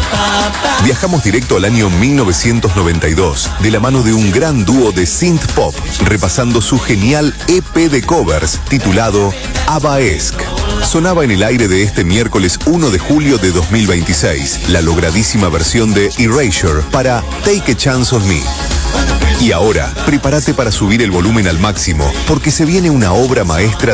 Viajamos directo al año 1992, de la mano de un gran dúo de synth pop, repasando su genial EP de covers titulado ABBA-esque. Sonaba en el aire de este miércoles 1 de julio de 2026, la logradísima versión de Erasure para Take a Chance on Me. Y ahora, prepárate para subir el volumen al máximo, porque se viene una obra maestra